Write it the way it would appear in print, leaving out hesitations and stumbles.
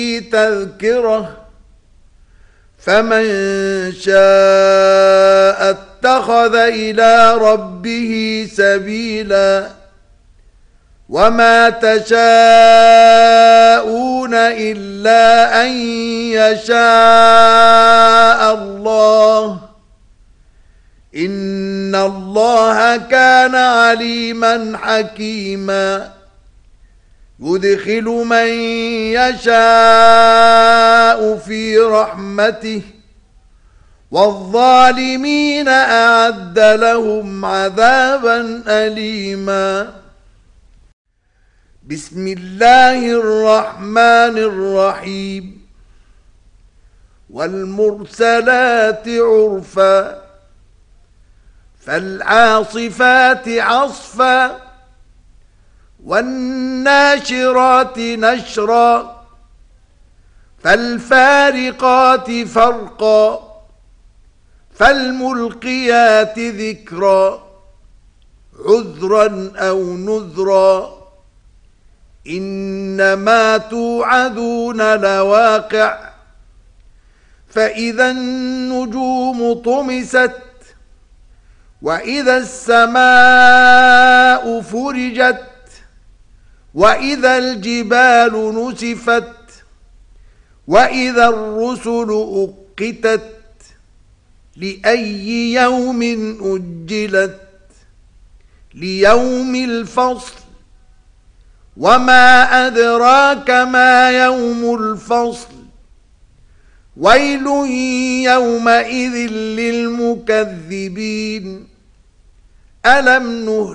تذكرة فمن شاء اتخذ إلى ربه سبيلا وما تشاءون إلا أن يشاء الله إن الله كان عليما حكيما يدخل من يشاء في رحمته والظالمين أعد لهم عذابا أليما بسم الله الرحمن الرحيم والمرسلات عرفا فالعاصفات عصفا والناشرات نشرا فالفارقات فرقا فالملقيات ذكرا عذرا أو نذرا إنما توعدون لواقع فإذا النجوم طمست وإذا السماء فرجت وإذا الجبال نسفت وإذا الرسل أقتت لأي يوم أجلت ليوم الفصل وما أدراك ما يوم الفصل ويل يومئذ للمكذبين ألم نهلك